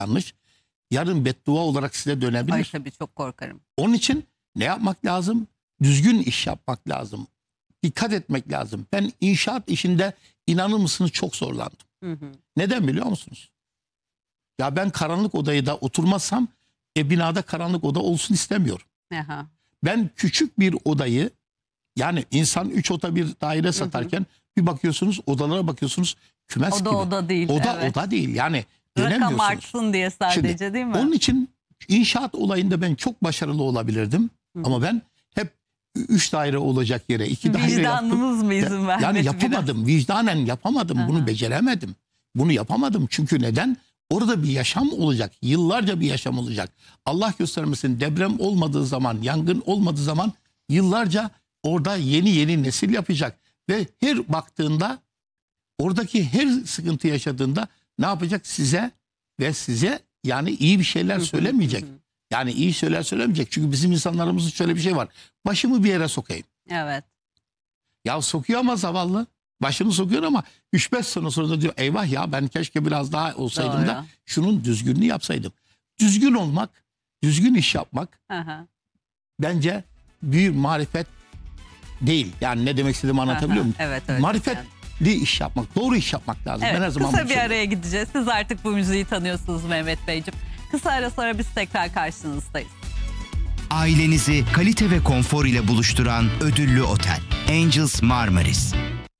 yanlış. Yarın beddua olarak size dönebilir. Ay tabii, çok korkarım. Onun için ne yapmak lazım? Düzgün iş yapmak lazım. Dikkat etmek lazım. Ben inşaat işinde, inanır mısınız, çok zorlandım. Hı hı. Neden biliyor musunuz? Ya ben karanlık odayı da oturmazsam binada karanlık oda olsun istemiyorum. Aha. Ben küçük bir odayı, yani insan 3 oda bir daire satarken bir bakıyorsunuz, odalara bakıyorsunuz, kümes gibi. Oda değil. Oda değil yani, Rakam dönemiyorsunuz. artsın diye sadece, Şimdi, değil mi? Onun için inşaat olayında ben çok başarılı olabilirdim. Ama ben hep 3 daire olacak yere 2 daire yaptım. Vicdanınız mı izin vermedi? Yani yapamadım. Vicdanen yapamadım. Aha. Bunu beceremedim. Bunu yapamadım. Çünkü neden? Orada bir yaşam olacak. Yıllarca bir yaşam olacak. Allah göstermesin, deprem olmadığı zaman, yangın olmadığı zaman yıllarca orada yeni nesil yapacak. Ve her baktığında, oradaki her sıkıntı yaşadığında ne yapacak? Size yani iyi bir şeyler söylemeyecek. Yani iyi şeyler söylemeyecek. Çünkü bizim insanlarımızın şöyle bir şey var. Başımı bir yere sokayım. Evet. Ya sokuyor ama zavallı. Başını sokuyor ama 3-5 sene sonra da diyor eyvah ya, ben keşke biraz daha olsaydım Doğru. da şunun düzgününü yapsaydım. Düzgün olmak, düzgün iş yapmak Aha. bence büyük marifet değil. Yani ne demek istediğimi anlatabiliyor muyum? Evet. Marifetli iş yapmak, doğru iş yapmak lazım. Evet, Ben her zaman kısa bunu bir söylüyorum. araya gideceğiz. Siz artık bu müziği tanıyorsunuz Mehmet Beyciğim. Kısa ara sonra biz tekrar karşınızdayız. Ailenizi kalite ve konfor ile buluşturan ödüllü otel Angels Marmaris.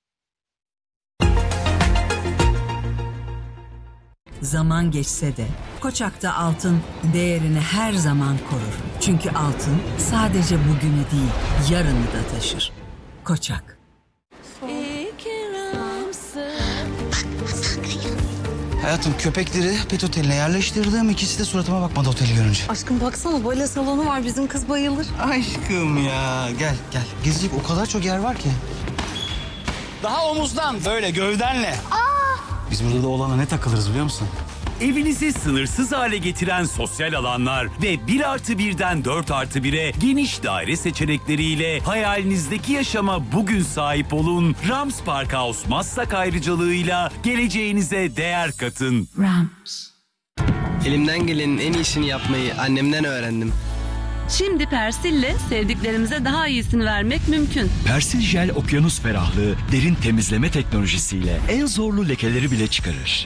Zaman geçse de Koçak'ta altın değerini her zaman korur. Çünkü altın sadece bugünü değil, yarını da taşır. Koçak. Hayatım, köpekleri pet oteline yerleştirdim. İkisi de suratıma bakmadı oteli görünce. Aşkım baksana, bale salonu var, bizim kız bayılır. Aşkım ya, gel. Gezecek o kadar çok yer var ki. Daha omuzdan, böyle gövdenle. Biz burada da oğlana ne takılırız biliyor musun? Evinizi sınırsız hale getiren sosyal alanlar ve 1+1'den 4+1'e geniş daire seçenekleriyle hayalinizdeki yaşama bugün sahip olun. Rams Park House Maslak ayrıcalığıyla geleceğinize değer katın. Rams. Elimden gelenin en iyisini yapmayı annemden öğrendim. Şimdi Persil'le sevdiklerimize daha iyisini vermek mümkün. Persil Jel okyanus ferahlığı derin temizleme teknolojisiyle en zorlu lekeleri bile çıkarır.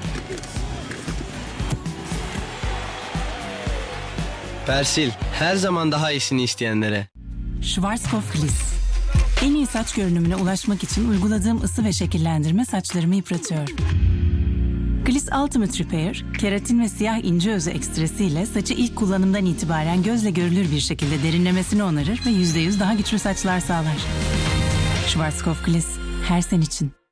Persil, her zaman daha iyisini isteyenlere. Schwarzkopf Gliss. En iyi saç görünümüne ulaşmak için uyguladığım ısı ve şekillendirme saçlarımı yıpratıyor. Gliss Ultimate Repair, keratin ve siyah ince özü ekstresiyle saçı ilk kullanımdan itibaren gözle görülür bir şekilde derinlemesine onarır ve %100 daha güçlü saçlar sağlar. Schwarzkopf Gliss, her sen için.